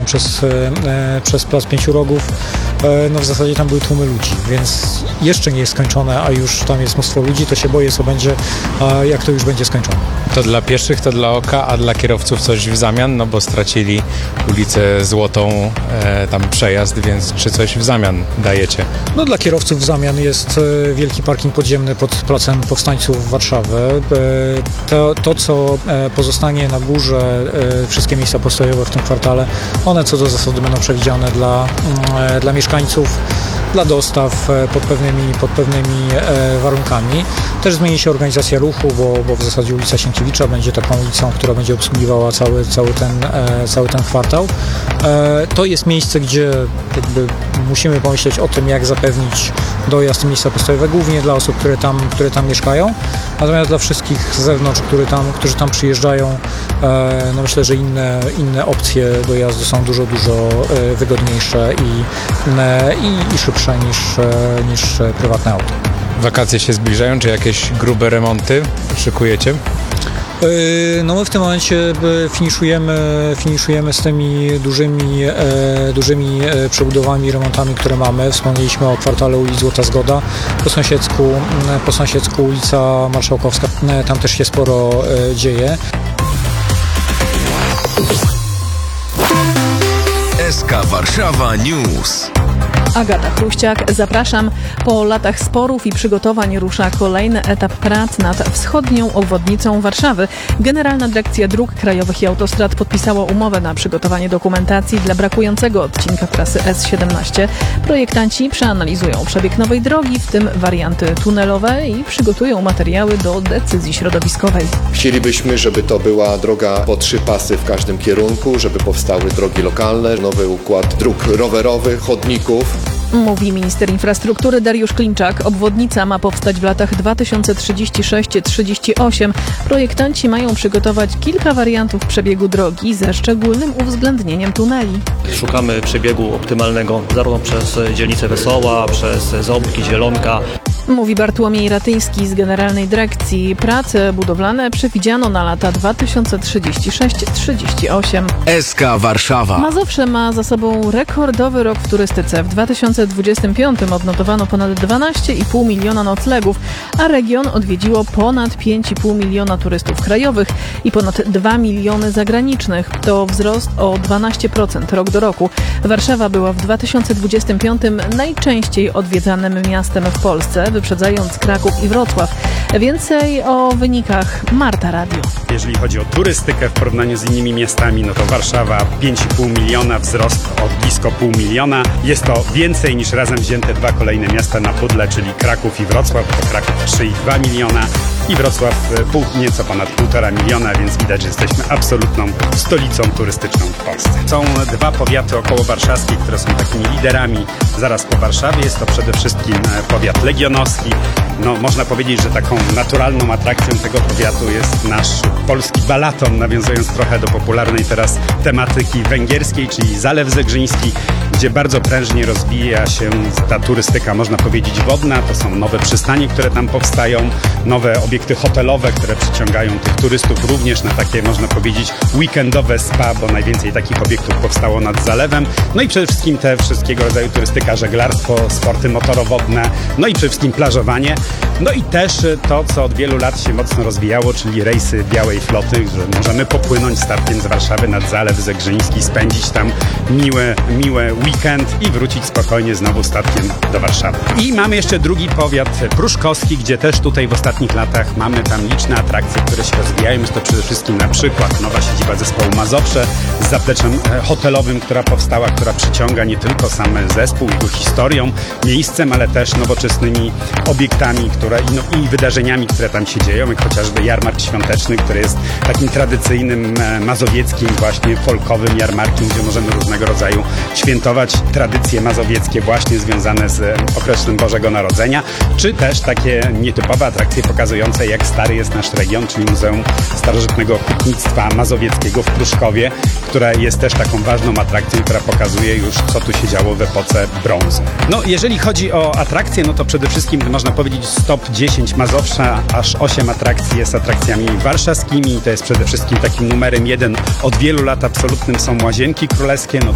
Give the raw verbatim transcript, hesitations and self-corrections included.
przez, przez Plac Pięciu Rogów, no w zasadzie tam były tłumy ludzi, więc jeszcze nie jest skończone, a już tam jest mnóstwo ludzi, to się boję, co będzie, jak to już będzie skończone. To dla pieszych, to dla oka, a dla kierowców coś w zamian, no bo stracili ulicę Złotą, e, tam przejazd, więc czy coś w zamian dajecie? No dla kierowców w zamian jest wielki parking podziemny pod Placem Powstańców Warszawy. To, to co pozostanie na górze, wszystkie miejsca postojowe w tym kwartale, one co do zasady będą przewidziane dla, dla mieszkańców, dla dostaw pod pewnymi, pod pewnymi warunkami. Też zmieni się organizacja ruchu, bo, bo w zasadzie ulica Sienkiewicza będzie taką ulicą, która będzie obsługiwała cały, cały, ten, cały ten kwartał. To jest miejsce, gdzie jakby musimy pomyśleć o tym, jak zapewnić dojazd miejsca postojowe, głównie dla osób, które tam, które tam mieszkają. Natomiast dla wszystkich z zewnątrz, którzy tam, którzy tam przyjeżdżają, no myślę, że inne, inne opcje dojazdu są dużo, dużo wygodniejsze i, i, i szybsze niż, niż prywatne auto. Wakacje się zbliżają, czy jakieś grube remonty szykujecie? No my w tym momencie finiszujemy, finiszujemy z tymi dużymi, dużymi przebudowami, remontami, które mamy. Wspomnieliśmy o kwartale ulic Złota Zgoda, po sąsiedzku, po sąsiedzku ulica Marszałkowska, tam też się sporo dzieje. S K Warszawa News. Agata Chruściak, zapraszam. Po latach sporów i przygotowań rusza kolejny etap prac nad wschodnią obwodnicą Warszawy. Generalna Dyrekcja Dróg Krajowych i Autostrad podpisała umowę na przygotowanie dokumentacji dla brakującego odcinka trasy S siedemnaście. Projektanci przeanalizują przebieg nowej drogi, w tym warianty tunelowe, i przygotują materiały do decyzji środowiskowej. Chcielibyśmy, żeby to była droga po trzy pasy w każdym kierunku, żeby powstały drogi lokalne, nowy układ dróg rowerowych, chodników. Mówi minister infrastruktury Dariusz Klimczak. Obwodnica ma powstać w latach dwa tysiące trzydziestym szóstym do trzydziestego ósmego. Projektanci mają przygotować kilka wariantów przebiegu drogi ze szczególnym uwzględnieniem tuneli. Szukamy przebiegu optymalnego zarówno przez dzielnicę Wesoła, przez Ząbki, Zielonka. Mówi Bartłomiej Ratyński z Generalnej Dyrekcji. Prace budowlane przewidziano na lata dwa tysiące trzydziesty szósty do trzydziestego ósmego. S K Warszawa. Mazowsze ma za sobą rekordowy rok w turystyce. W dwa tysiące dwudziestym piątym odnotowano ponad dwanaście i pół miliona noclegów, a region odwiedziło ponad pięć i pół miliona turystów krajowych i ponad dwa miliony zagranicznych. To wzrost o dwanaście procent rok do roku. Warszawa była w dwa tysiące dwudziestym piątym najczęściej odwiedzanym miastem w Polsce, wyprzedzając Kraków i Wrocław. Więcej o wynikach Marta Radio. Jeżeli chodzi o turystykę w porównaniu z innymi miastami, no to Warszawa pięć i pół miliona, wzrost o blisko pół miliona. Jest to więcej niż razem wzięte dwa kolejne miasta na pudle, czyli Kraków i Wrocław. To Kraków trzy i dwa miliona i Wrocław pół, nieco ponad półtora miliona, więc widać, że jesteśmy absolutną stolicą turystyczną w Polsce. Są dwa powiaty okołowarszawskie, które są takimi liderami zaraz po Warszawie. Jest to przede wszystkim powiat legionowski. No, można powiedzieć, że taką naturalną atrakcją tego powiatu jest nasz polski balaton, nawiązując trochę do popularnej teraz tematyki węgierskiej, czyli Zalew Zegrzyński, gdzie bardzo prężnie rozwija się ta turystyka, można powiedzieć, wodna. To są nowe przystanie, które tam powstają, nowe obiekty hotelowe, które przyciągają tych turystów również na takie, można powiedzieć, weekendowe spa, bo najwięcej takich obiektów powstało nad zalewem. No i przede wszystkim te wszystkiego rodzaju turystyka, żeglarstwo, sporty motorowodne, no i przede wszystkim plażowanie. No i też to, co od wielu lat się mocno rozwijało, czyli rejsy Białej Floty, że możemy popłynąć statkiem z Warszawy nad Zalew Zegrzyński, spędzić tam miłe, miłe weekend i wrócić spokojnie znowu statkiem do Warszawy. I mamy jeszcze drugi powiat pruszkowski, gdzie też tutaj w ostatnich latach mamy tam liczne atrakcje, które się rozwijają. Jest to przede wszystkim na przykład nowa siedziba zespołu Mazowsze z zapleczem hotelowym, która powstała, która przyciąga nie tylko sam zespół, jego historią, miejscem, ale też nowoczesnymi obiektami, które, no, i wydarzeniami, które tam się dzieją, jak chociażby jarmark świąteczny, który jest takim tradycyjnym mazowieckim, właśnie folkowym jarmarkiem, gdzie możemy różnego rodzaju świętować tradycje mazowieckie właśnie związane z okresem Bożego Narodzenia, czy też takie nietypowe atrakcje pokazujące, jak stary jest nasz region, czyli Muzeum Starożytnego Hutnictwa Mazowieckiego w Pruszkowie, które jest też taką ważną atrakcją, która pokazuje już, co tu się działo w epoce brązu. No, jeżeli chodzi o atrakcje, no to przede wszystkim można powiedzieć top dziesięć Mazowsza, aż osiem atrakcji jest atrakcjami warszawskimi. To jest przede wszystkim takim numerem jeden od wielu lat absolutnym są Łazienki Królewskie. No